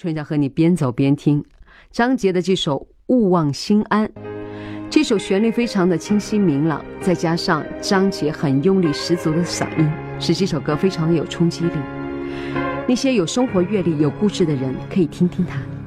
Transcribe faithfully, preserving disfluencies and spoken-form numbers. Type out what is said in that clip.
春晓和你边走边听张杰的这首《勿忘心安》，这首旋律非常的清晰明朗，再加上张杰很用力十足的嗓音，使这首歌非常的有冲击力。那些有生活阅历有故事的人可以听听它。